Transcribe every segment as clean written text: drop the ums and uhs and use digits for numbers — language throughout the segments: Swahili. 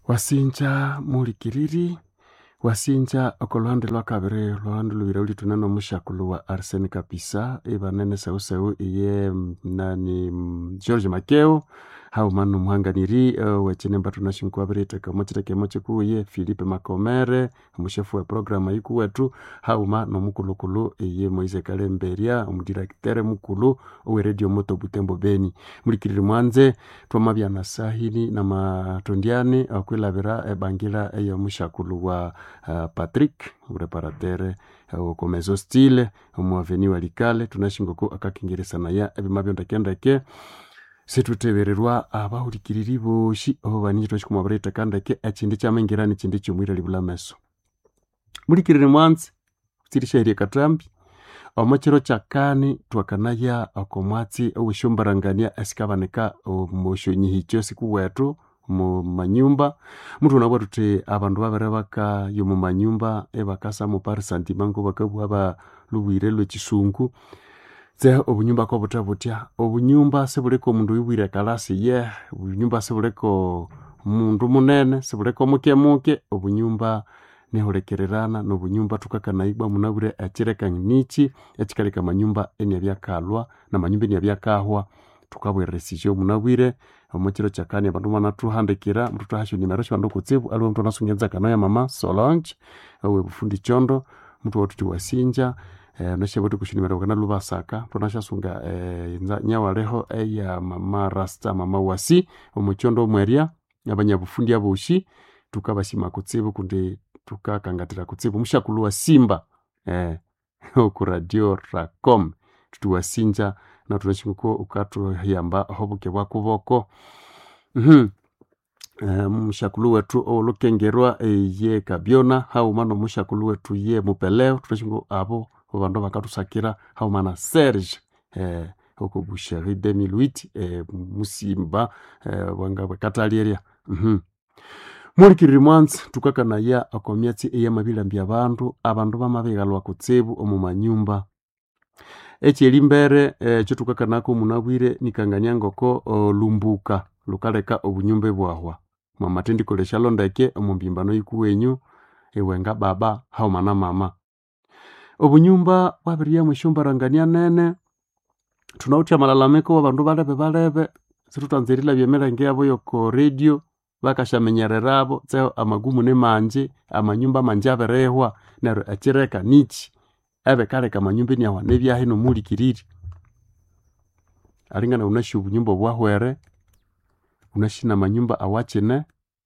Wasinja mulikiriri, wasinja okolwande lwa kabiri lwande lubire uli tunano mushakulu wa Arsene Kapisa, nene sau iye nani George Makeo, hau manu muhanganiri, wechene mbatu nashinkuwa birite kamochiteke mochikuye, Philippe Makomere, mushefu wa programa iku wetu, hau manu mukulukulu iye Moise Kalemberia, umudirektere mukulu, uwe radio moto Butembo Beni. Mulikiriri mwanze, tuwamabia na sahini na matondiani, kwilabira bangila ya mushakulu wa Patrick, ureparatere, komezo stile, umuaveni walikale, tunashingoko akakingirisa na ya, ebimabio ndake, setutebererwa abahulikiriri boshi, bani twashikumabareta kandake, chindi chamengirani chindi chumwira libula meso. Mulikiriri mwanze, tirishairi katambi, omachiro chakani twakanaya okomwatsi ushombarangania esikabaneka moshonyi hicho siku wetu mu manyumba mtu nabwo tuti abandu babere baka yo mu manyumba ebakasa mu par sentimengo bakabwa ba lubwire lwe kisungu ze obunyumba ko butabutia obunyumba sebuleko mundu yibwire kalasi obunyumba sebuleko mundu munene sebuleko muke obunyumba nehorekererana no bunyumba tukakanaibwa munabure akireka nichi ekikaleka manyumba eni byakalwa na manyumba eni byakahwa tukabweresije munabwire omukiro cyakani abantu banatuhandikira mtutu hasho nimero cyo ndokutsibu ali mtu nasungenza kanaya mama Solange we bufundi chondo mtu wotuti wasinja nashabote kushimira kana lubasaka tunashasunga nyawa leho ya mama Rasta mama Wasi omuchondo mweria abanya bufundi abushi tukabashima kutsibu kundi tukakangatira kutsibu mushakulu Simba ku radio Racom tutuwasinja na tunashikuko ukatu yamba hobuke bwakuboko mushakulu wetu olukengerwa ye Kabiona hau mano mushakulu wetu ye Mupeleo tunashikuko abo bandu bakatusakira hau mana Serge oko Busheri 2008 Musimba wanga bakataliria Mulikiriri mwanzi tukakana ya akomyatsi eyamabila mbya abantu bamabegalwa kutsibu omumanyumba ekyelimbere kyo tukakanako munabwire nikanganyangoko lumbuka lukaleka obunyumba bwahwa mamatendikolesha londeke omumbimbano ikuwenyu ewenga baba haumana mama obunyumba bwabiriya mwishombarangania nene tunautia malalamiko wabandu balebe situtanzerila byemerenge yabo yoko radio bakashamenyererabo tseo amagumu ne manje amanyumba manje aberehwa nero akireka nichi kaleka manyumba ni awa nebyahe no mulikiriri alingana unashi ubunyumba bwahwere unashina manyumba awachene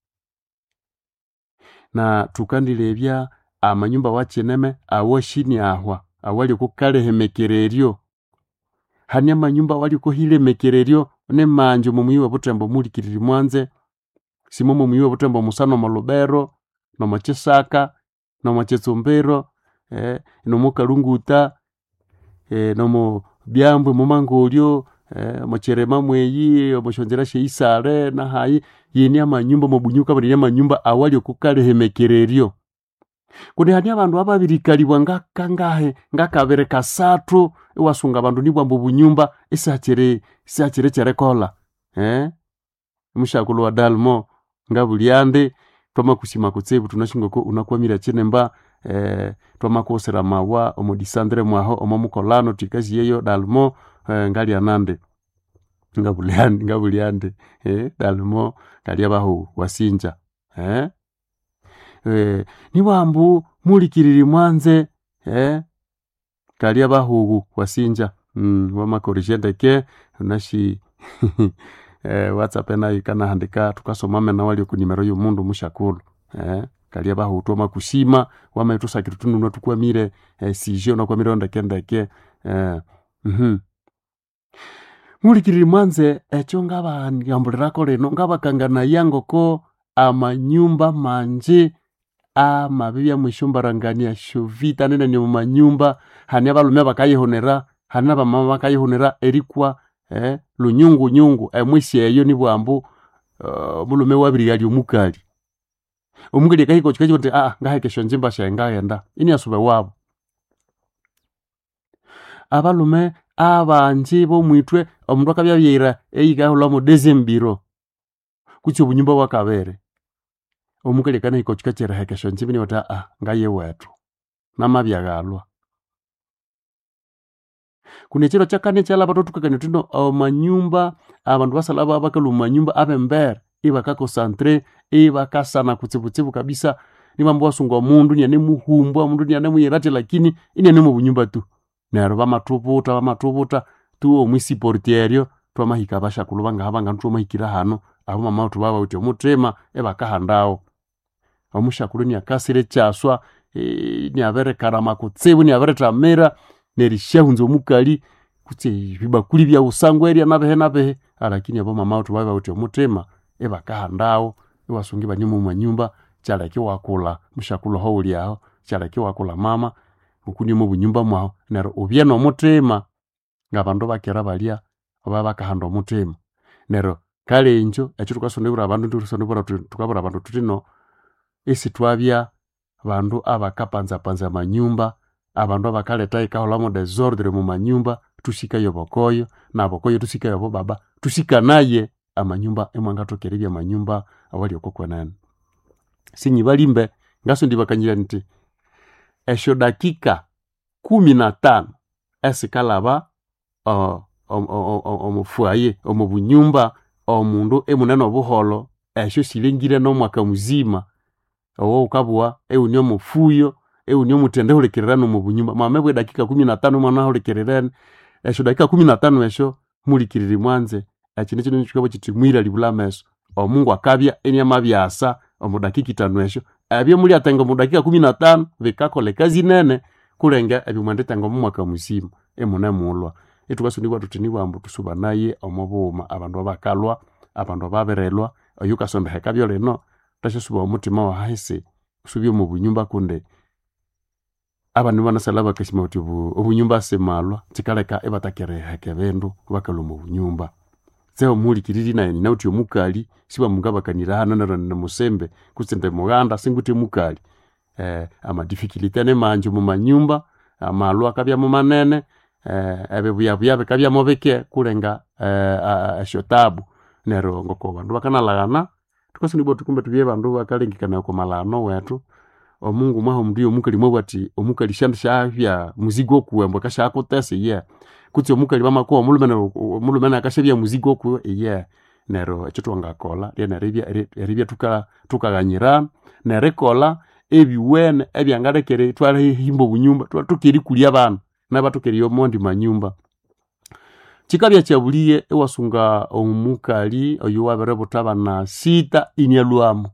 na tukandilebya amanyumba wacheneme awoshini ahwa awali kukalehemekereryo hani amanyumba wali kuhilemekereryo ne manje mumuyiwa Butembo mulikiriri mwanze simomo muyiwa Butembo musano malubero no machisaka no machitsumbero no mukalunguta no mu byambwe mu mangolyo mocherema mweyi omoshonzera sheisare na hayi yini amanyumba mubunyuka bari amanyumba awali okukalehemekereryo kundi hani abantu ababirikalibwa ngakabere kasatu iwasunga abantu nibwa mbubunyumba isachire cherekola mushakulu wa Dalmo ngabulyande toma kusima kutsebu tunashingoko unakwamira chenemba twamakosera mawa omodisandre mwaho omomukolano tikazi yeyo Dalmo ngali anande ngabulyande Dalmo kali abaho wasinja niwambu mulikiriri mwanze kali abaho wasinja wamakorijendeke nashi WhatsApp na ikana handika tukasomame na wali ku nimero y'umundu mushakulu kali abaho toma kushima wamaitusakiru tununwa tukwamire sije na kwamire ndeke mulikiriri mwanze echo ngaba ngambulirako leno ngaba kangana yangoko amanyumba manje amabibya mwishombarangania shovita nene ni manyumba hani abalume bakayihonera hani abamama bakayihonera erikwa lunyungu emwisi eyo ni bwambu mulume wabiri yali omukali kahiko chikacho nti ngahekesho njimba shengaenda ini asube wabo abalume abanje bo mwitwe omundu akabyabyira eyigaho lwa mu December kuchi obunyumba bwakabere omukali kana ikochika cherehekesho nchibini wata ngaye wetu namabyagalwa kune chiro chakane chala batotukakane tuno amanyumba abandu basalaba bakalu manyumba abembere ibakakonsantre ibakasana kutsibutsibu kabisa nimambo wasunga mundu nyane muhumbwa mundu nyane muyirate lakini inyane mu bunyumba tu nero bamatubuta tu omwisi portierio twamahika bashakulu bangahaba ntu mahikira hano abo mama tu baba uti omutrema ebakahandao omushakulu ni akasire cyaswa ni abere karama kutsibu ni abere tamera nerishahunzo mukali kutse bibakuli bya usangweria nabehe alakini abo mama tu baba uti omutrema ebakahandao iwasungi banyimu mu nyumba cyaleke wakula mushakulu hawuli aho cyaleke wakula mama ukuni mu bunyumba mwaho nero ubye no mutrema ngabandu bakera balya oba bakahanda omutrema nero kale injo ekyo tukasonebura abantu turusonebura tukabura abantu tutino esi twabya bandu abakapanza manyumba abandu abakaleta ikahola mu desordre mu manyumba tusika yobokoyo nabokoyo tusika yobo baba tusika naye amanyumba emwanga tokeribya manyumba awali okokwenene sinyi balimbe ngaso ndibakanyira nti esho dakika 15 esikalaba omufuaye omubunyumba omundu emunene obuholo esho silengire no mwaka muzima owo ukabwa eunyo mufuyo eunyo mutende hulekererano mu bunyumba mamebwe dakika 15 mwana hulekererane esho dakika 15 esho mulikiriri mwanze ekine nikikabo kitimwira libula meso omungu akabya enyama byasa omu dakika 5 esho ebyo muri atenga mu dakika 15 bikakole kazi nene kulenga ebimwende tenga mu mwaka muzima emune mulwa etukasundibwa tutiniwa ambu tusuba naye omubuma abandu abakalwa abandu ababerelwa oyukasonda hekabyo leno tashisuba omutima wa hahise usubye mu bunyumba kunde abandu banasalaba kashima uti obunyumba semalwa tikaleka ebatakere hekebendu bakalu mu bunyumba zeo muli kiriri na ni nauti omukali siba mungaba kanira hana na musembe kusende muganda singuti mukali ama difficulty ne manju mu manyumba amalwa kabya mu manene ebebuya kabya mu beke kulenga shotabu nero ngoko bandu bakanalagana tukasindibwa tukumbe tubye bandu bakalengikana ko malano wetu omungu mwaho mndiyo omukali mwati omukali shandya muzigo kuwembo kashakotese kutsi omukali bamako omulumene akashabya muzigo ku nero ekyo twangakola ribya tukaganyira nerekola ebiwene ebyangalekere twale himbo bunyumba tukiri kulya bana nabatukeri omondi manyumba chikabya chabuliye ewasunga omukali oyo wabere butabana sita inyalwamo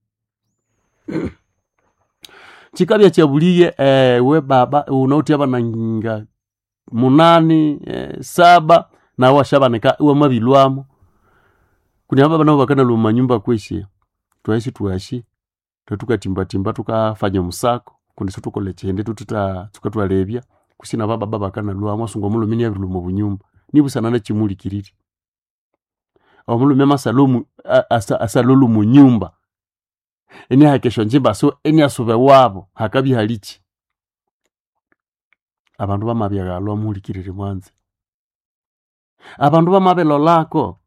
chikabya chabuliye we baba unauti abananga 8 7 na washabaneka uwa mabilwamo kunya baba nabo bakana lu manyumba kweshe twashi tukatimba tukafanya musako kundiso tukole chende tukatwalebya kusina baba bakana lwamo asunga mulumini yabilu mu bunyumba nibusana na chimuli kiriri omulume masalomu asalolu mu nyumba eni hakesho njimba so eni asube wabo hakabi halichi abandu bamabyagalwa mulikiriri mwanze abandu bamabelolako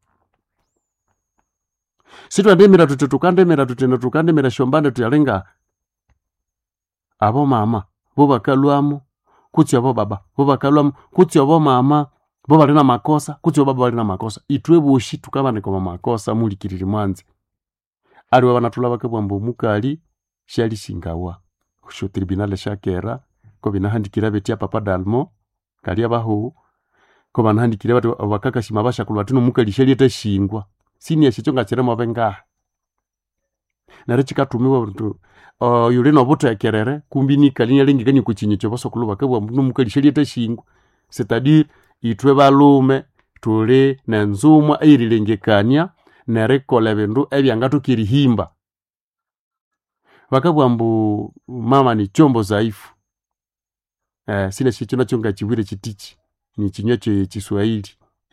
sitwandemera tukandemera shombande tuyalenga abo mama bo bakalwamo kutsi abo baba bo bakalwamo kutsi abo mama bo balina makosa kutsi abo baba balina makosa itwe boshi tukabane kwa makosa mulikiriri mwanze aliwa banatula bakabwamba omukali shali singawa kusho tribunal shakera ko binahandikira betia papa dalmo kali abaho ko banahandikira batu abakakashima bashakulwa tino mukali shali etashingwa sini yashito ngakiremo benga nare chikatumiwa buntu yule no boto yakerere kumbini kalinya lengikanye kuchinye cyo basokulu bakabwa mukali shali etashingwa c'est-à-dire itwe balume tule na nzumwa irilengekanya nerekola bindu ebyangatukiri himba bakabwa mbu mama ni chombo dhaifu sile chichona chonga chibwire chitichi ni chinywa Kiswahili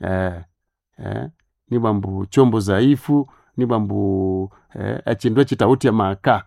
ni bambu chombo dhaifu ni bambu achindwa chitauti ya maka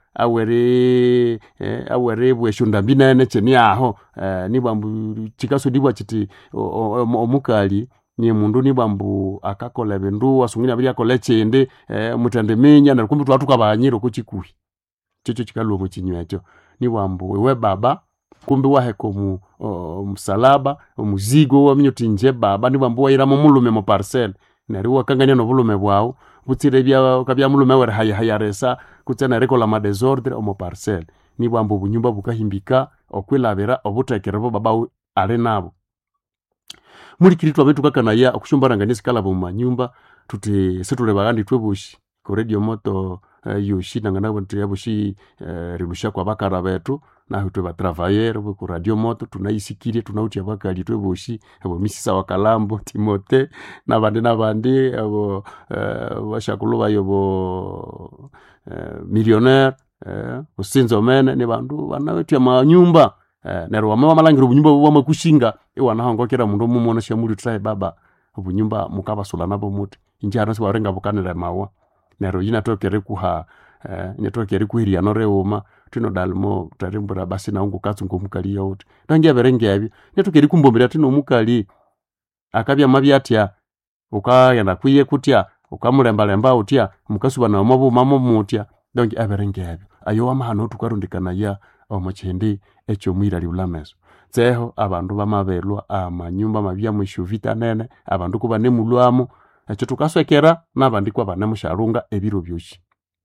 awere bweshunda mbinene cheni aho ni bambu chikaso dibwa chiti omukali ni mundu ni bambu akakola bindu wasungina bili akola chende mutandemenya na kumbi twatuka banyiro kuchikuhi chocho chikaluwa muchinywecho ni wambu we baba kumbe waheko msalaba omuzigo wamnyoti nje baba ni wambu waira mu mulume mu parcel nari wakanganya no bulume bwao butsire bya kabya mulume were hayaresa kutsena rekola ma desordre mu parcel ni wambu bunyumba bukahimbika okwilabira obutekerebo baba ale nabo muri kiritwa betu kakanaya okushumbaranganisa kala mu manyumba tuti setule bagandi twebushi ko radio moto yoshi nangana bantu yabushi rirusha kwa bakara betu na hutwe ba travailler ku radio moto tunaisikire tunauti abakali twebushi abo misisa wakalambo Timote nabandi abo bashakuluba yobo millionaire usinzo mene ne bandu banawetu ya manyumba nero wama malangira ubunyumba bwa kushinga wanahongokera mundu mumona shamuli try baba ubunyumba mukabasula nabo muti injana si warenga bukanira mawa nero yinatokere kuha inatokere kuhiria no reuma tino dalmo tarimbura basi na ungu katsungo mukali yote nangia berenge yabi netokere kumbombera tino mukali akabya mabyatya ukayenda kwiye kutya ukamulemba utya mukasuba na mabo mamo mutya donc aberenge yabi ayo amahano tukarundikana ya omuchindi echo mwira liulameso tseho abandu bamabelwa amanyumba mabya mwishuvita nene abandu kuba nemulwamo echo tukaswekera nabandi kwa bana musharunga ebiro byoshi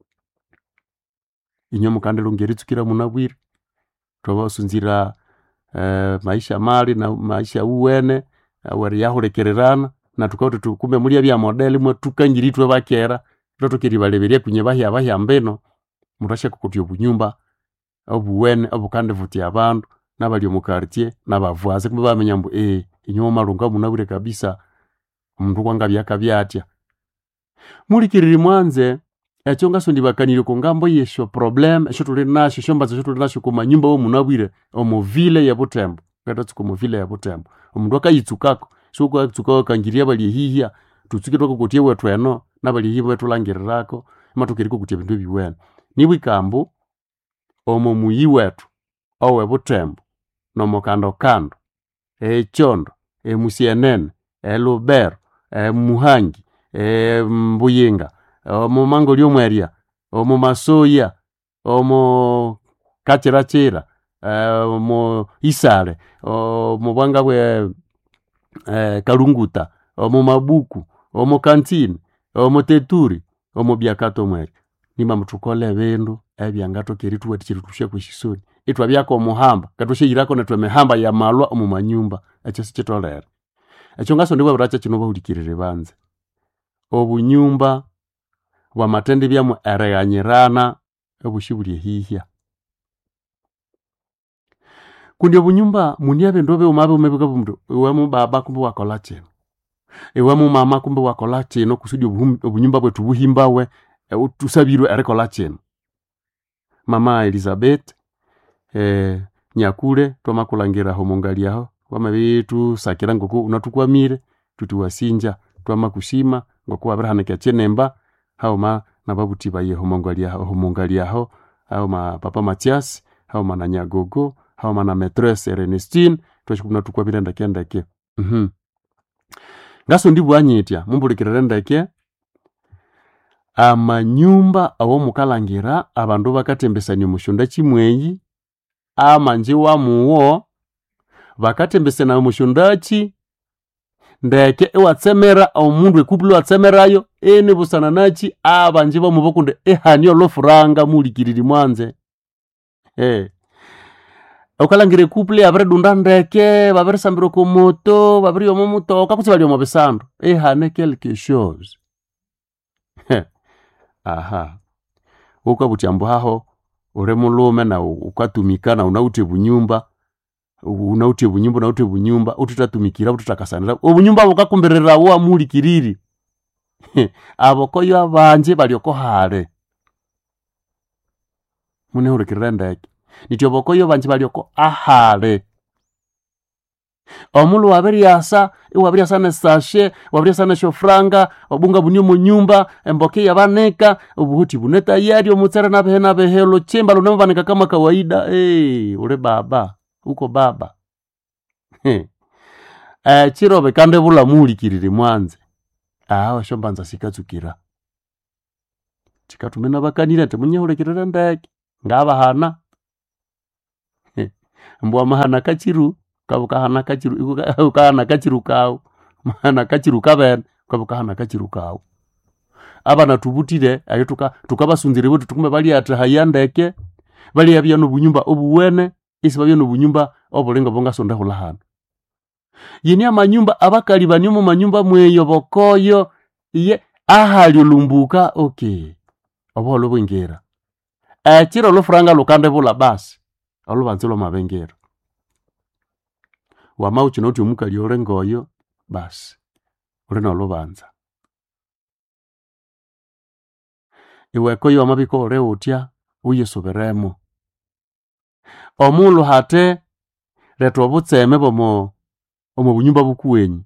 inyo mukandelo ngeritsukira munabwire tobasunzira maisha mali na maisha uwene awari yahulekererana na tukauti tukume mulia bya modeli mwe tukangiritwe bakera totokiri baleberia kunye bahya mbeno murashe kukutyo bunyumba obuwene obukande vuti abantu nabali mu quartier nabavwaze kumbe bamenya mbu inyo malunga munabure kabisa umuntu kwanga byakabyatya mulikiriri mwanze echo ngaso ndibakanire ko ngambo yesho problem esho tuli nasho shombaza tuli nasho kuma nyumba wo munabwire omu ville ya Butembo gatatsuko mu ville ya Butembo omundu akayitsukako shuko akutsuka kangiria bali hihia tutsuke toko kutie wetu eno nabali hibo wetu langirirako matukiriko kutie bintu biwene nibikambu omo muyi wetu owe Butembo no mokando kando chondo musienene Lubero Muhangi Mbuyinga omo mango lyomweria omo masoya omo kachirachira omo Isale omo bwanga bwe Kalunguta omo Mabuku omo Kantini omo Teturi omo Byakato mweri nima mutukole bindu ebyangato kiritu wetichirutushe kwishisoni itwa byako muhamba katoshe irako netwe mehamba ya malwa omu manyumba echo sichitolera echo ngaso ndibwe buracha kino bahulikirire banze obunyumba bwa matende byamu ereyanyirana obushibuli hihia kundi obunyumba munia bendobe umabe umebeka bumdo ewe mu baba kumbe wakola chino ewe mu mama kumbe wakola chino kusudi obunyumba bwetu buhimbawe tusabirwe erekola chino mama Elizabeth nyakule twamakulangira homongaliaho wamabitu sakira ngoko unatukwamire tutiwasinja twamakushima ngoko abrahaneke chenemba hauma nababuti baye homongaliaho hauma papa Matias hauma na Nyagogo hauma na maîtresse Ernestine twashikuna tukwabira ndakendake ngaso ndibwanyitya mumbulikirira ndake amanyumba awo mukalangira abandu bakatembesanya mushunda chimwenyi amanje wa muwo bakatembesana mushundachi ndeke ewatsemera omundu ekupulu watsemerayo ene busana nachi abanje bamubokunde ehani olofuranga mulikiriri mwanze ukalangire couple abere dunda ndeke babere sambiro ko moto babere yomo mutoka kutsi bali yomo besando ehane quelque chose aha ukabutyambo haho ure mulume na ukatumika na unaute bunyumba ututatumikira ututakasanira obunyumba bukakumberera wa mulikiriri abokoyo abanje balioko hale mune urekirira ndeke nityo bokoyo banje balioko ahale omulu wabiriasa na sashe wabiriasa na shofranga obunga bunyo mu nyumba emboke yabaneka obuhuti buneta yari omutsara na behelo chemba lonamo baneka kama kawaida ule baba uko baba chirobe kande bula mulikiriri mwanze shombanza sikatsukira chikatumena bakanira temunye urekirira ndake ngabahana mbwa mahana kachiru kabukahana kachiru ukahana kachiru kawo mahana kachiru kabene kabukahana kachiru kawo abana tubutire ayo tukabasunzire bote tukume bali ata hayandeke bali yabya no bunyumba obuwene isi babya no bunyumba obulenga bonga sonda hulahana yini amanyumba abakali banyomo manyumba mweyo bokoyo ye ahali lumbuka okay obolo bwengera chiro lofranga lukande bula basi olubanzilo mabengera wamauchi noti omukali olengoyo basi ulina olubanza iwekoyo amabiko ole utya uyesoberemo omulu hate leto obutseme bomo bunyumba bukuwenyi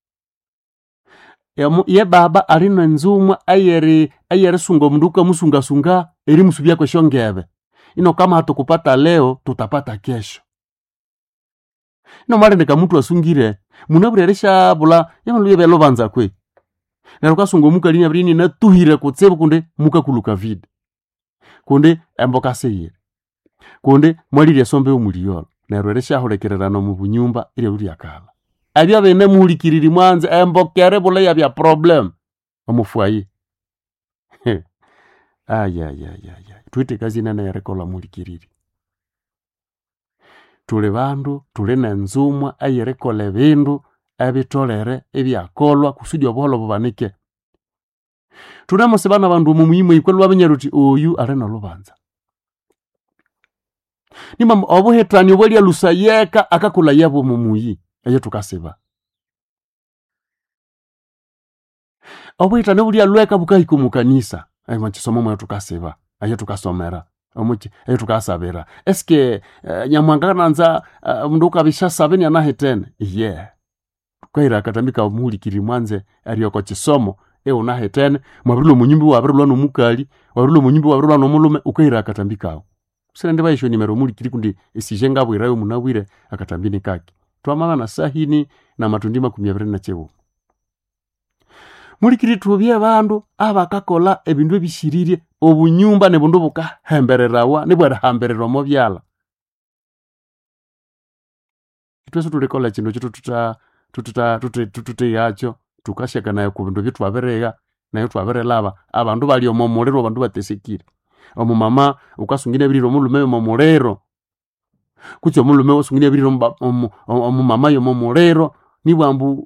ye baba alino nzumwa ayere sunga omunduka musunga eri musubya kwa shongebe ino kama hatukupata leo tutapata kesho ino malendeka mtu asungire munabureresha bula yamaluye belobanza kwe neruka sunga omukali nyabrini natuhire kutsebo kunde mukakuluka vide kunde emboka seyire kunde mwalire sombe omuliyolo nerueresha hulekererano mu bunyumba ile uri akala abya bene muhulikiriri mwanze embokere bula ya bya problem omufwayi twite kazi nana yarekola muhulikiriri tuli bandu tuli nenzumwa ayerekola bindu ebitolere ebyakolwa kusudi obuholo bubanike tunamose bana bandu mumuyimo ikwelwa banyaruti oyu alena lubanza nima obuhetani obwali lusayeka akakula yabo mumuyi eyo tukasiba obuhetani obuli alweka bukahiko mu kanisa ayo machisomo mwe tukasiba ayo tukasomera omuchi ayo tukasabira eske nyamwanga nanza mundu kabisha sabeni anahetene kwaira katambika omuhulikiri mwanze aliyoko chisomo unahetene mwabirulo munyumbi wabirulo no mukali wabirulo munyumbi wabirulo no mulume ukaira akatambika sende bayisho nimero mulikiri kundi esijenga bwirayo munabwire akatambini kaki twamama na sahini na matundima 27 mulikiri tubye bandu abakakola ebindu ebishiririe obunyumba ne bundu bukahembererawa ne bwara hamberero mo byala tweso tulikola chindo chitu tuta yacho tukashaka nayo ku bindu bitu aberega nayo twaberelaba abandu bali omomolero abandu batesekire omumama ukasungine biriro mulume momolero kucho mulume osungine biriro omumama yo momolero nibwambu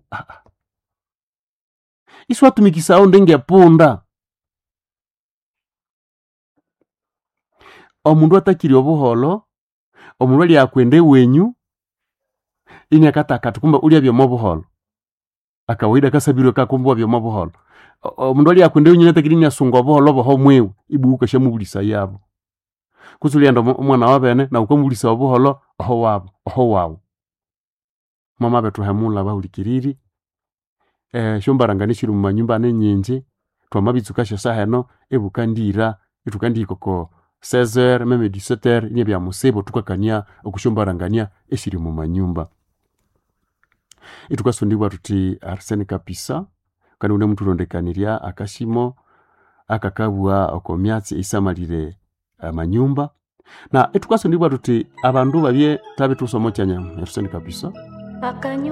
iswa tumikisao ndenge punda omundu atakiri obuholo omundu ali akwende wenyu ini akatakati kumba uli abyo mobuholo akawaida kasabirwe kakumbwa byo mobuholo omundu ali akwende wenyu atakiri ni asunga obuholo boho mwewe ibuuka shamubulisa yabo kusuli ndo omwana wabene na ukamubulisa obuholo oho wabo mama betu hamula bahulikiriri shombaranganishira mu manyumba nenyinji twamabitsuka shasaheno ebukandira itukandikoko 16h meme 17h ine bya musebo tukakania okushombarangania eshiri mu manyumba itukasundibwa tuti Arsene Kapisa kandi une mtu rondekanirya akashimo akakabwa okomyatsi isamalire amanyumba na itukasundibwa tuti abandu babye tabe tusomo cyanya Arsene Kapisa